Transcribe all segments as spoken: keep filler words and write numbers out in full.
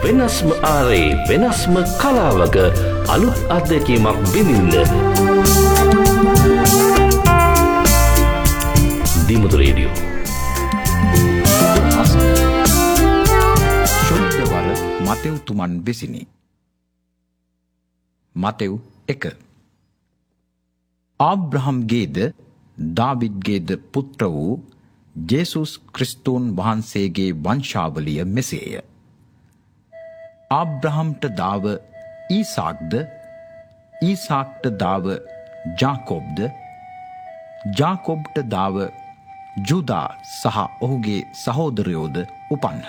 වෙනස්ම ආරේ වෙනස්ම කලාවක අලුත් අත්දැකීමක් විඳින්න. දිමුතු රේඩියෝ. ශුද්ධවර මතෙව් තුමන් විසිනි. මතෙව් එක. ආබ්‍රහම්ගේද දාවිද්ගේද පුත්‍ර වූ ජේසුස් ක්‍රිස්තුන් වහන්සේගේ වංශාවලිය මෙසේය. ආබ්‍රහම්ට දාව ඊසාක්ද, ඊසාක්ට දාව ජාකොබ්ද, ජාකොබ්ට දාව ජුදා සහ ඔහුගේ සහෝදරයෝද උපන්හ.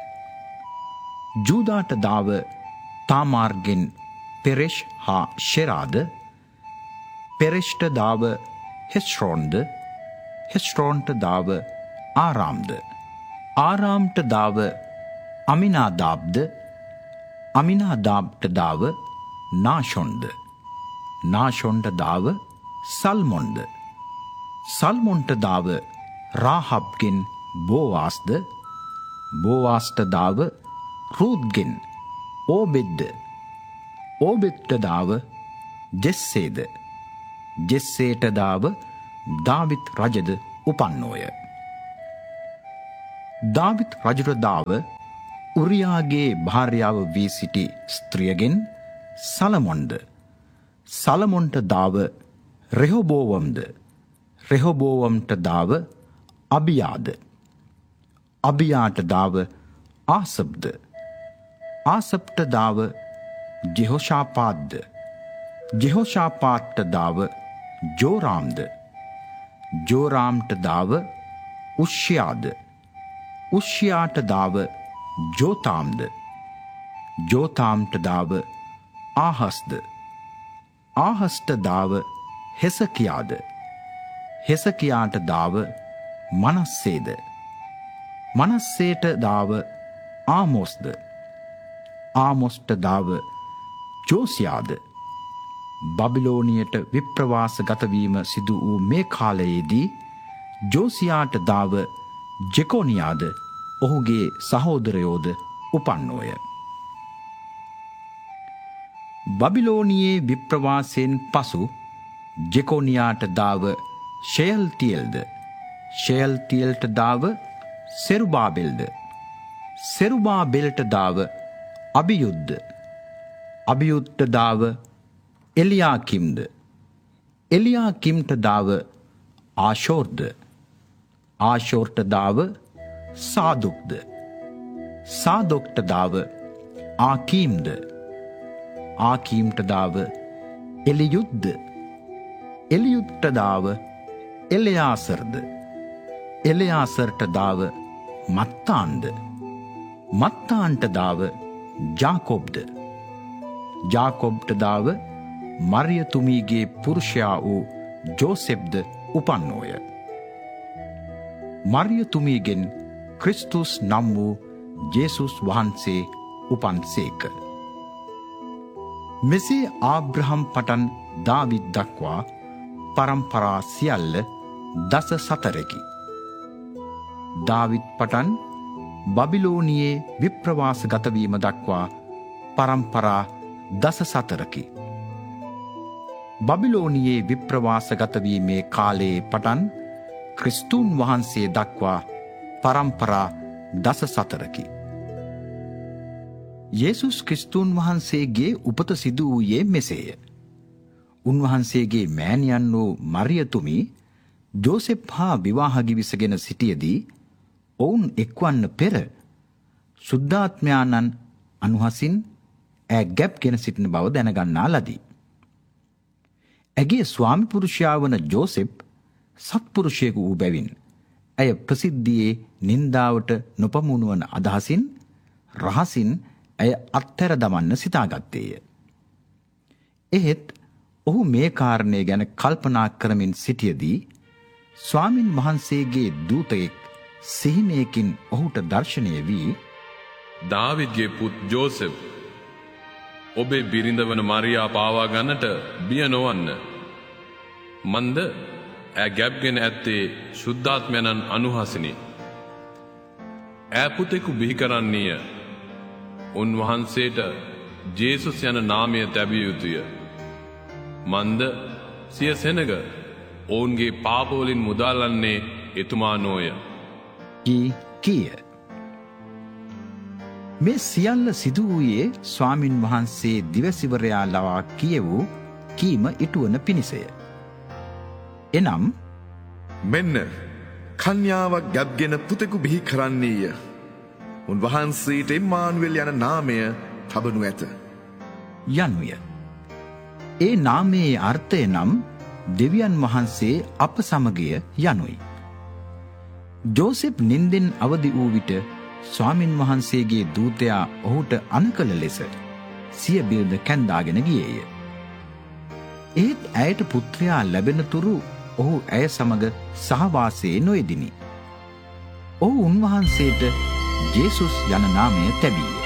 ජුදාට දාව තාමාර්ගෙන් පෙරෙෂ් හා ෂෙරාද, පෙරෙෂ්ට දාව හෙස්රෝන්ද, හෙස්රෝන්ට දාව ආරාම්ද, ආරාම්ට දාව අමිනාදාබ්ද, අමිනාදාබ්ට දාව නාෂොන්ද, නාෂොන්ට දාව සල්මොන්ද, සල්මොන්ට දාව රාහබ්ගෙන් බෝවාස්ද, බෝවාස්ට දාව රූත්ගෙන් ඕබෙද්ද, ඕබෙද්ට දාව ජෙස්සේද, ජෙස්සේට දාව දාවිත් රජද උපන්නෝය. දාවිත් රජුට දාව උරියාගේ භාර්යාව වී සිටි ස්ත්‍රියගෙන් සලමොන්ද, සලමොන්ට දාව රෙහොබෝවම්ද, රෙහොබෝවම්ට දාව අබියාද, අබියාට දාව ආසබ්ද, ආසබ්ට දාව ජෙහෝෂාපාත්ද, ජෙහෝෂාපාත්ට දාව ජෝරාම්ද, ජෝරාම්ට දාව උෂ්‍යාද, උෂ්‍යාට දාව ජෝතාම්ද, ජෝතාම්ට දාව ආහස්ද, ආහස්ට දාව හෙසකියාද, හෙසකියාට දාව මනස්සේද, මනස්සේට දාව ආමොස්ද, ආමොස්ට දාව ජෝසියාද. බබිලෝනියට විප්‍රවාස ගතවීම සිදු වූ මේ කාලයේදී ජෝසියාට දාව ජෙකොනියාද ඔහුගේ සහෝදරයෝද උපන්නෝය. බබිලෝනියේ විප්‍රවාසයෙන් පසු ජෙකොනියාට දාව ෂෙයල්තියල්ද, ෂෙයල්තියල්ට දාව සෙරුබාබෙල්ද, සෙරුබාබෙල්ට දාව අබියුද්ද, අබියුද්ට දාව එලියාකිම්ද, එලියාකිම්ට දාව ආශෝර්ද, ආශෝර්ට දාව සාදුක්ද, සාදොක්ට දාව ආකීම්ද, ආකීම්ට දාව එලියුද්ද, එලියුද්ට දාව එලයාසර්ද, එලයාසර්ට දාව මත්තාන්ද, මත්තාන්ට දාව ජාකොබ්ද, ජාකොබ්ට දාව මරියතුමීගේ පුරුෂයා වූ ජෝසෙප්ද උපන්නෝය. මරියතුමීගෙන් ක්‍රිස්තුස් නම් වූ ජේසුස් වහන්සේ උපන්සේක. මෙසේ ආබ්‍රහම් පටන් දාවිද් දක්වා පරම්පරා සියල්ල දස සතරකි. දාවිද් පටන් බබිලෝනියේ විප්‍රවාස ගතවීම දක්වා පරම්පරා දස සතරකි. බබිලෝනියේ විප්‍රවාස ගතවීමේ කාලයේ පටන් ක්‍රිස්තුන් වහන්සේ දක්වා පරම්පරා දස සතරකි. යේසුස් ක්‍රිස්තුන් වහන්සේගේ උපත සිදු වූයේ මෙසේය. උන්වහන්සේගේ මෑණියන් වූ මරියතුමි ජෝසෙප් හා විවාහ ගිවිසගෙන සිටියදී ඔවුන් එක්වන්න පෙර සුද්ධාත්මයාණන් අනුහසින් ඈ ගැප්ගෙන සිටින බව දැනගන්නා ලදී. ඇගේ ස්වාමි පුරුෂයා වන ජෝසෙප් සත්පුරුෂයෙකු වූ බැවින් ඇය ප්‍රසිද්ධියේ නින්දාවට නොපමුණුවන අදහසින් රහසින් ඇය අත්හැර දමන්න සිතාගත්තේය. එහෙත් ඔහු මේ කාරණය ගැන කල්පනා කරමින් සිටියදී ස්වාමින් වහන්සේගේ දූතයෙක් සිහිනයකින් ඔහුට දර්ශනය වී, දාවිද්ගේ පුත් ජෝසෙප්, ඔබේ බිරිඳ වන මරියා පාවා ගන්නට බිය නොවන්න. මන්ද ඈ ගැබ්ගෙන ඇත්තේ ශුද්ධාත්මයණන් අනුහසිනි. ඈ පුතෙකු බිහි කරන්නේය. උන්වහන්සේට ජේසුස් යන නාමය තැබිය යුතුය. මන්ද සිය සෙනග ඔවුන්ගේ පාපවලින් මුදාලන්නේ එතුමා නොය. කී කීය. මේ සියල්ල සිදු වූයේ ස්වාමින් වහන්සේ දිවසිවරයා ලවා කියවූ කීම ඉටුවන පිණිසය. එනම් මෙන්න කන්‍යාවක් ගැබ්ගෙන පුතෙකු බිහි කරන්නේය. උන්වහන්සේට ඉම්මානුවෙල් යන නාමය තබනු ඇත. යනුය. ඒ නාමයේ අර්ථය නම් දෙවියන් වහන්සේ අප සමගය යනුයි. ජෝසෙප් නින්දෙන් අවදි වූ විට ස්වාමින් වහන්සේගේ දූතයා ඔහුට අනකල ලෙස සිය බිරිඳ කැන්දාගෙන ගියේය. ඒත් ඇයට පුත්‍රයා ලැබෙන තුරු ඔහු ඇය සමග සහවාසයේ නොයෙදිනි. ඔහු උන්වහන්සේට ජේසුස් යන නාමය තැබීය.